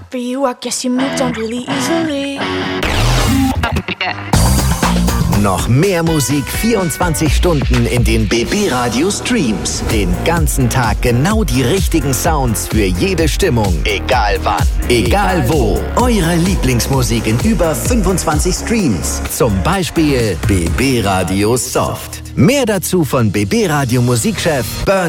For you, I guess you moved on really easily. Noch mehr Musik 24 Stunden in den BB Radio Streams. Den ganzen Tag genau die richtigen Sounds für jede Stimmung. Egal wann, egal wo. Eure Lieblingsmusik in über 25 Streams. Zum Beispiel BB Radio Soft. Mehr dazu von BB Radio Musikchef Bernie